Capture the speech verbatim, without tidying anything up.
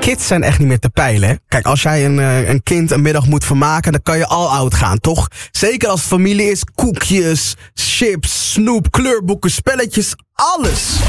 kids zijn echt niet meer te peilen, hè? Kijk, als jij een, uh, een kind een middag moet vermaken, dan kan je all out gaan, toch? Zeker als het familie is, koekjes, chips, snoep, kleurboeken, spelletjes, alles.